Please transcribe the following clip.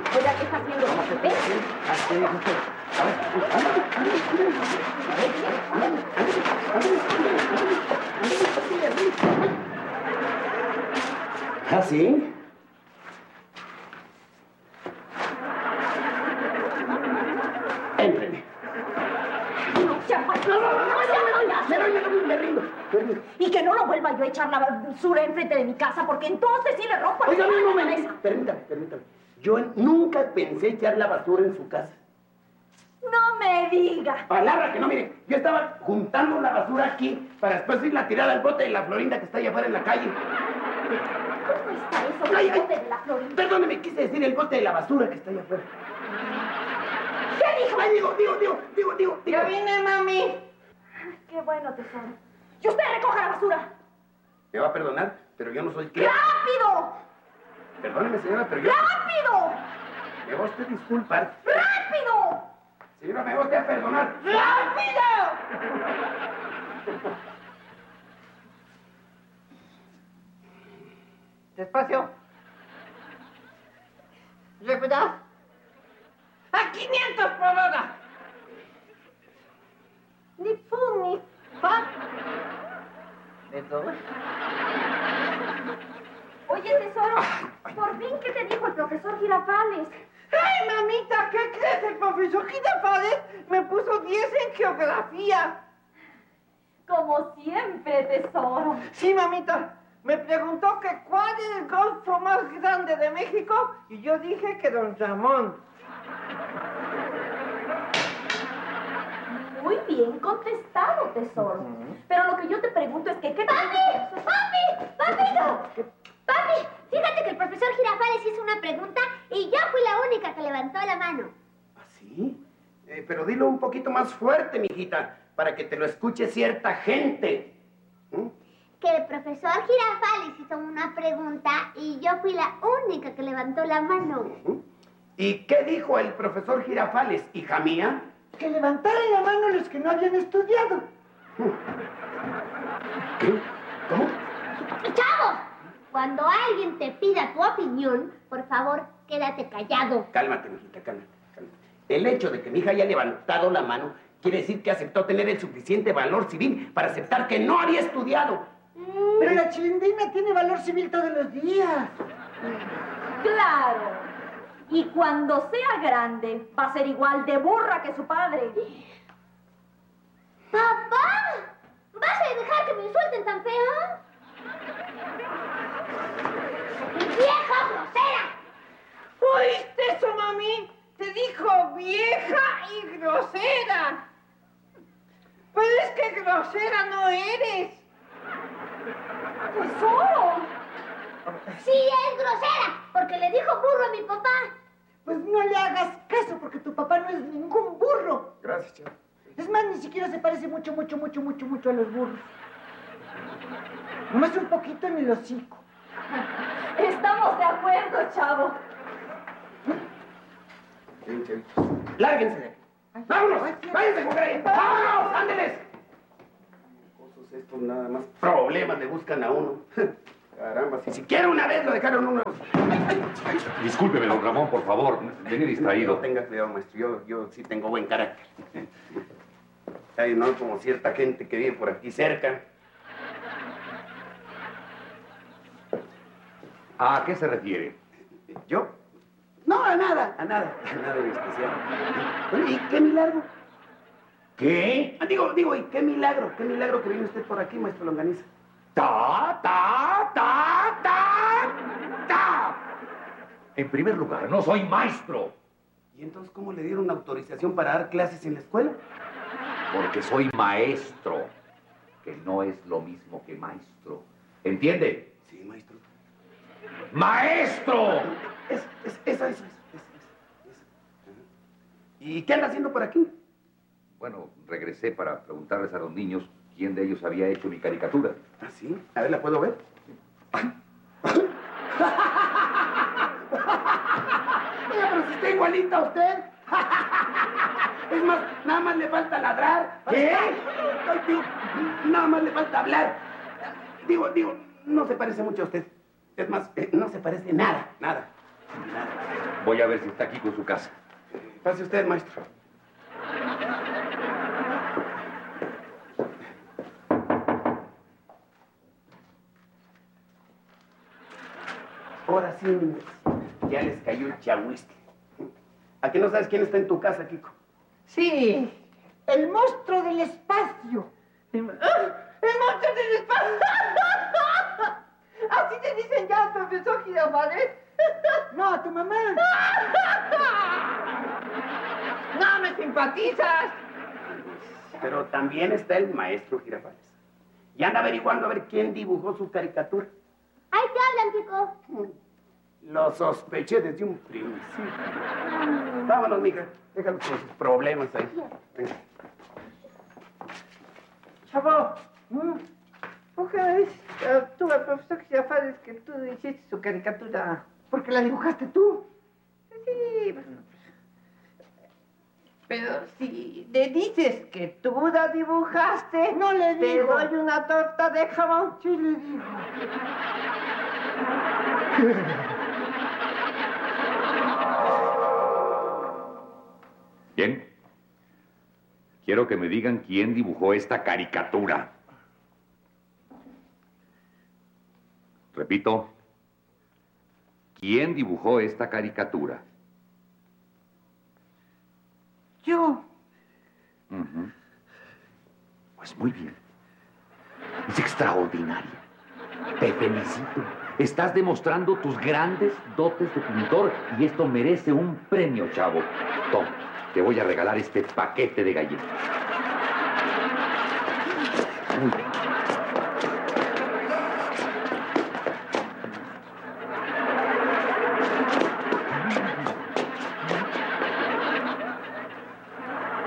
Oiga, ¿qué está haciendo? ¿Ah, sí? Éntreme. Me rindo. Y que no lo vuelva yo a echar la basura enfrente de mi casa, porque entonces sí le rompo la cabeza. Oiga, un momento. cabeza. Permítame. Yo nunca pensé echar la basura en su casa. No me diga. Palabra que no, mire. Yo estaba juntando la basura aquí para después irla a tirar al bote de la Florinda que está allá afuera en la calle. ¿Cómo está eso del bote de la Florinda? Perdóneme, quise decir el bote de la basura que está allá afuera. ¿Qué dijo? Ay, digo. ¡Ya vine, mami! Ay, qué bueno, tesoro. ¡Y usted recoja la basura! Me va a perdonar, pero yo no soy... ¡Rápido! Perdóneme, señora, pero yo... ¡Rápido! Me va usted a disculpar. ¡Rápido! Señora, me va usted a perdonar. ¡Rápido! Despacio. Repita. ¡A 500 por hora! Ni fu ni fa. ¿De todo? Oye, tesoro, por fin, ¿qué te dijo el profesor Girafales? ¡Ay, mamita! ¿Qué crees? El profesor Girafales me puso 10 en geografía. Como siempre, tesoro. Sí, mamita. Me preguntó que cuál es el golfo más grande de México y yo dije que Don Ramón. Muy bien contestado, tesoro. Pero lo que yo te pregunto es que ¿qué... ¡Papi! Papi, fíjate que el profesor Girafales hizo una pregunta y yo fui la única que levantó la mano. ¿Ah, sí? Pero dilo un poquito más fuerte, mijita, para que te lo escuche cierta gente. Que el profesor Girafales hizo una pregunta y yo fui la única que levantó la mano. ¿Y qué dijo el profesor Girafales, hija mía? Que levantaran la mano los que no habían estudiado. ¿Qué? ¿Cómo? ¡Chavo! Cuando alguien te pida tu opinión, por favor, quédate callado. Cálmate, mijita, cálmate. El hecho de que mi hija haya levantado la mano quiere decir que aceptó tener el suficiente valor civil para aceptar que no había estudiado. Pero la chilindrina tiene valor civil todos los días. ¡Claro! Y cuando sea grande, va a ser igual de burra que su padre. ¡Papá! ¿Vas a dejar que me insulten tan feo? ¡Vieja grosera! ¿Oíste eso, mami? Te dijo vieja y grosera. Pues es que grosera no eres. ¡Tesoro! Sí, es grosera, porque le dijo burro a mi papá. Pues no le hagas caso, porque tu papá no es ningún burro. Gracias, chavo. Es más, ni siquiera se parece mucho a los burros. Nomás un poquito en el hocico. Estamos de acuerdo, chavo. Bien, chavitos. ¡Lárguense de aquí! ¡Vámonos! ¡Váyanse a jugar ahí! ¡Vámonos! ¡Ándeles! Cosas estos nada más problemas le buscan a uno. Caramba, si siquiera una vez lo dejaron uno... Discúlpeme, don Ramón, por favor. Venía distraído. No tenga cuidado, maestro. Yo sí tengo buen carácter. Hay, ¿no? Como cierta gente que vive por aquí cerca. ¿A qué se refiere? ¿Yo? No, a nada de especial. Bueno, ¿y qué milagro? ¿Qué? Digo, ¿y qué milagro que viene usted por aquí, maestro Longaniza? En primer lugar, no soy maestro. ¿Y entonces cómo le dieron autorización para dar clases en la escuela? Porque soy maestro, que no es lo mismo que maestro. ¿Entiende? Sí, maestro. ¡Maestro! Eso. ¿Y qué anda haciendo por aquí? Bueno, regresé para preguntarles a los niños quién de ellos había hecho mi caricatura. ¿Ah, sí? A ver, ¿la puedo ver? Oiga, pero si está igualita a usted. Es más, nada más le falta ladrar. ¿Qué? Ay, digo, nada más le falta hablar. Digo, no se parece mucho a usted. Es más, no se parece nada. Voy a ver si está aquí con su casa. Pase usted, maestro. Ahora sí, ya les cayó el chahuiste. ¿A qué no sabes quién está en tu casa, Kiko? Sí, El monstruo del espacio. ¡El monstruo del espacio! ¿Así te dicen ya, profesor Girafales? No, a tu mamá. ¡No me simpatizas! Pero también está el maestro Girafales. Y anda averiguando a ver quién dibujó su caricatura. Ahí te hablan, Kiko. Lo sospeché desde un principio. Vámonos, mija. Déjalo con sus problemas ahí. Venga. Chavo, ¿por qué me dices tú al profesor Girafales que tú hiciste su caricatura? Porque la dibujaste tú. Sí, bueno, pero si le dices que tú la dibujaste, No le te digo. doy una torta de jamón. Sí le digo. Bien. Quiero que me digan quién dibujó esta caricatura. Repito. ¿Quién dibujó esta caricatura? Yo. Ujú. Pues muy bien. Es extraordinaria. Te felicito. Estás demostrando tus grandes dotes de pintor y esto merece un premio, chavo. Toma, te voy a regalar este paquete de galletas.